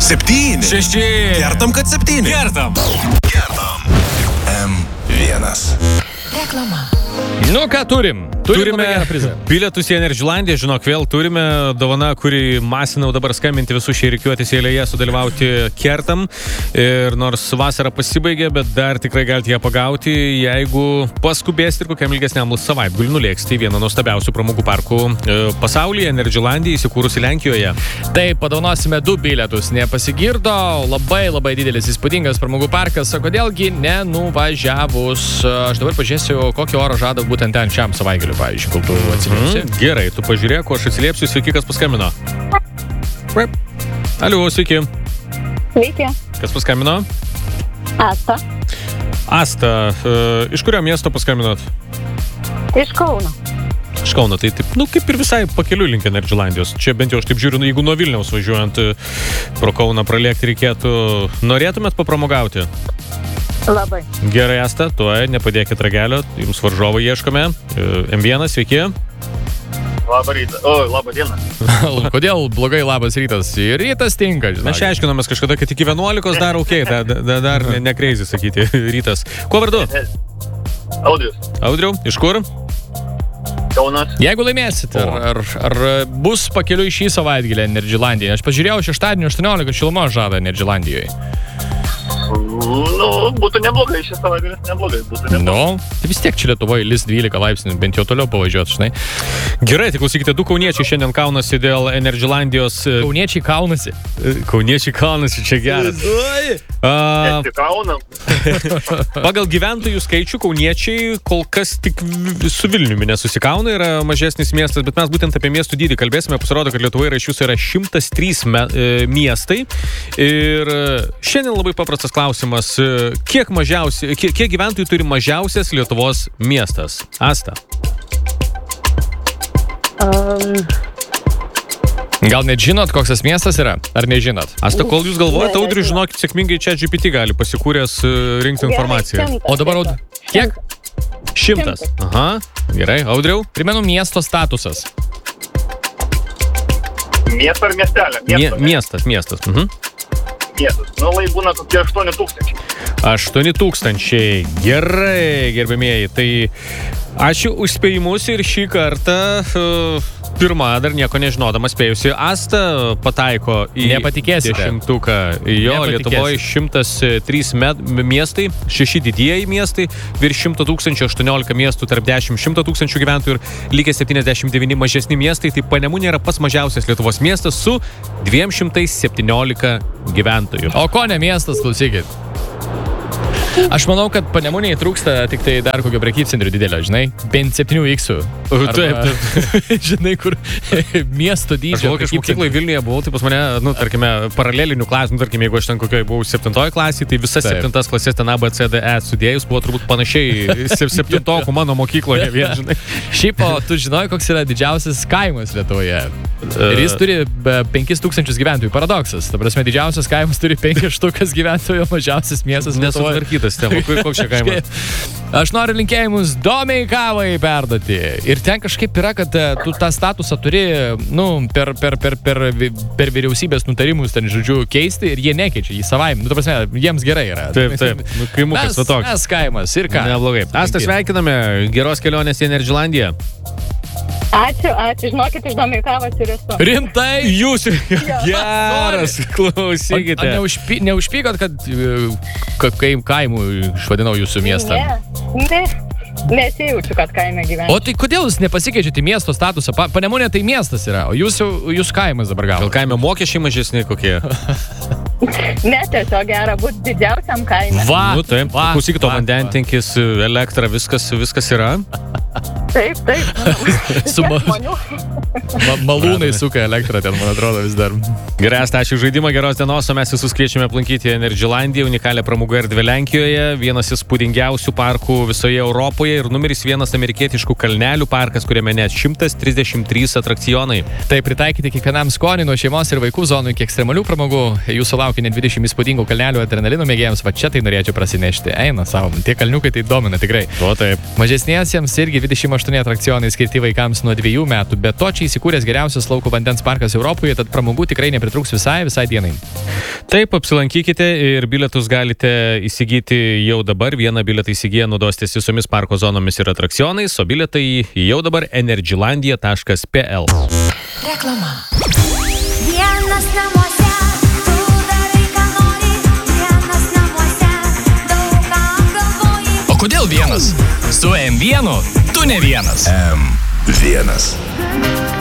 7. 6. Kertam, kad 7. Kertam. M1. Reklama. Nu, ką turim? Turime bilietus į Energylandiją, žinok, vėl turime dovana, kuri masinau dabar skambinti visus šį rikiuotis eilėje, sudalyvauti Kertam. Ir nors vasara pasibaigė, bet dar tikrai galite ją pagauti, jeigu paskubėsite ir kokiam ilgesniam savaitgaliui nulėksite į vieną nuostabiausių pramogų parkų pasaulyje, Energylandija, įsikūrusi Lenkijoje. Taip, padovanosime 2 bilietus. Nepasigirdo, labai didelis įspūdingas pramogų parkas, o kodėlgi nenuvažiavus. Aš dabar pažiūrėsiu, kokį orą žada būtent ten šiam savaitgaliui. Pavyzdžiui, kol tu atsiliepsi. Gerai, tu pažiūrėk, ko aš atsiliepsiu. Sveiki, kas paskambino? Aliu, sveiki. Sveiki. Kas paskambino? Asta. Asta, iš kurio miesto paskambinot? Iš Kauno. Iš Kauno, tai taip, kaip ir visai pakeliu link Energylandijos. Čia bent jau aš taip žiūriu, jeigu nuo Vilniaus važiuojant pro Kauną pralėkti reikėtų. Norėtumėt papramogauti? Labai. Gerai, Asta, tuoj, nepadėkit ragelio, jums varžovą ieškome. M1, sveiki. Labą rytą. Labą dieną. Kodėl blogai labas rytas? Rytas tinka, žinai. Mes čia aiškinomės kažkada, kad iki 11 dar dar ne crazy sakyti rytas. Kuo vardu? Audrius. Audriau, iš kur? Kaunas. Jeigu laimėsit, ar bus pakeliui šį savaitgalį Energylandijoje? Aš pažiūrėjau, šeštadienį 18 šilumos žada Energylandijoje. Būtų neblogai, šis savaitgalis neblogai. Tai vis tiek čia Lietuvoje lis 12 laipsnių, bent jau toliau pavažiuot, žinai. Gerai, tai klausykite, 2 kauniečiai šiandien kaunasi dėl Energylandijos. Kauniečiai kaunasi. Kauniečiai kaunasi, čia geras. Pagal gyventojų skaičių kauniečiai kol kas tik su Vilniumi nesusikauna, yra mažesnis miestas, bet mes būtent apie miestų dydį kalbėsime. Pasirodo, kad Lietuvoje yra iš jūsų 103 miestai. Ir šiandien labai paprastas klausimas. Kiek gyventojų turi mažiausias Lietuvos miestas? Asta. Gal net žinot, koks tas miestas yra? Ar nežinot? Asta, kol jūs galvojate, Audriui, žinokit, sėkmingai ChatGPT gali pasikūręs rinkti informaciją. O dabar, kiek? 100. Aha, gerai, Audriau. Primenu, miesto statusas. Miestas ar miestelė? Miestas. Miestas. Lai būna kokie 8 000. 8 000. Gerai, gerbėmieji. Tai ačiū už spėjimus ir šį kartą pirma, dar nieko nežinodama spėjusi, Asta pataiko į 10-tuką. Jo, Lietuvoje 103 miestai, 6 didieji miestai, virš 100 000, 18 miestų tarp 10-100 000 gyventojų ir likę 79 mažesni miestai. Tai Panemunė yra pats mažiausias Lietuvos miestas su 217 gyventojų. O ko ne miestas, klausykit? Aš manau, kad Panemunėje trūksta tik tai dar kokio prekybcentrio didelio, žinai, bent 7x. Taip. Žinai, kur miesto dydžio. Aš buvau, kai aš mokykloje Vilniuje buvau, tai pas mane, tarkime, paralelinių klasių, tarkime, jeigu aš ten kokioje buvau 7 klasėje, tai visas 7 klasės ten A, B, C, D, E sudėjus buvo turbūt panašiai 7 mano mokykloje vien, žinai. Šiaip, o tu žinoj, koks yra didžiausias kaimas Lietuvoje? Ir jis turi 5000 gyventojų. Paradoksas. Ta prasme, didžiausias kaimas turi 5 štukas gyventojų, mažiausias miestas Lietuvoje. Koks čia kaimas? Aš noriu linkėjimus Domeikavai perduoti. Ir ten kažkaip yra, kad tu tą statusą turi, per vyriausybės nutarimus ten, žodžiu, keisti ir jie nekeičia jį savaime. Ta prasme, jiems gerai yra. Taip. Kaimukas va toks. Mes kaimas ir ką. Neblogai. Asta, sveikiname. Geros kelionės į Energylandiją. Ačiū. Žinokit, iš Domeikavos ir esu. Rimtai? Jūs geras, klausykite. Neužpykot, kad kaimų išvadinau jūsų miestą? Ne. Nesijaučiu, kad kaime gyvenu. O tai kodėl jūs nepasikeičiate miesto statusą? Panemunė tai miestas yra, o jūs kaimas dabar gavote. Gal kaime mokesčiai mažesni kokie? Ne, tiesiog gera būti didžiausiam kaime. Taip. Klausykit, vandentinkis, elektra, viskas yra. Taip. Malūnai suka elektrą ten, man atrodo, vis dar. Gerai, ačiū žaidimą, geros dienos, o mes visus kviečiame aplankyti Energylandiją, unikalią pramogų erdvę Lenkijoje, vienas įspūdingiausių parkų visoje Europoje ir numeris 1 amerikietiškų kalnelių parkas, kuriame net 133 atrakcionai. Tai pritaikyti kiekvienam skoniui nuo šeimos ir vaikų zonų iki ekstremalių pramogų. Jūsų laukia net 20 įspūdingų kalnelių adrenalino mėgėjams, va čia tai norėčiau prasinešti. Eina savo, tie kalniukai tai domina tikrai. O taip. Mažesniesiems irgi 28 atrakcionai skirti vaikams nuo 2 metų, bet to čia įsikūręs geriausias lauko vandens parkas Europoje, tad pramogų tikrai nepritrūks visai dienai. Taip, apsilankykite ir bilietus galite įsigyti jau dabar. Vieną bilietą įsigiję naudositės visomis parko zonomis ir atrakcionais, o bilietai jau dabar energylandia.pl. Reklama. Vienas namuose, tu darai, ką nori. Vienas namuose, daug ką apgalvoji. O kodėl vienas? Su M1 tu ne vienas. M1.